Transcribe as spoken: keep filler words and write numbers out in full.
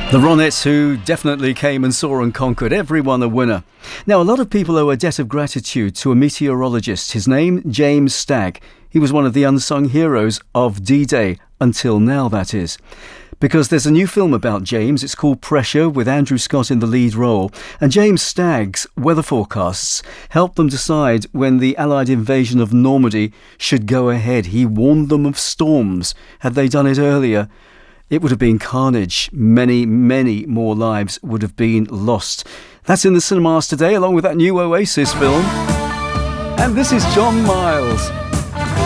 The Ronettes, who definitely came and saw and conquered, everyone a winner. Now, a lot of people owe a debt of gratitude to a meteorologist. His name, James Stagg. He was one of the unsung heroes of D-Day, until now, that is. Because there's a new film about James. It's called Pressure, with Andrew Scott in the lead role. And James Stagg's weather forecasts helped them decide when the Allied invasion of Normandy should go ahead. He warned them of storms. Had they done it earlier, it would have been carnage. Many, many more lives would have been lost. That's in the cinemas today, along with that new Oasis film. And this is John Miles.